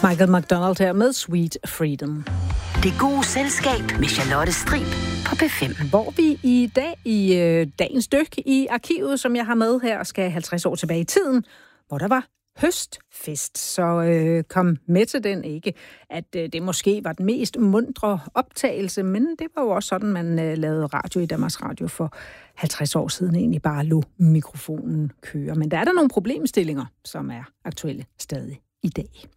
Michael McDonald her med Sweet Freedom. Det gode selskab med Charlotte Strib på P5. Hvor vi i dag i dagens dyk i arkivet, som jeg har med her, skal 50 år tilbage i tiden, hvor der var høstfest. Så kom med til den, ikke at det måske var den mest mundre optagelse, men det var jo også sådan, man lavede radio i Danmarks Radio for 50 år siden, egentlig bare lod mikrofonen køre. Men der er der nogle problemstillinger, som er aktuelle stadig i dag.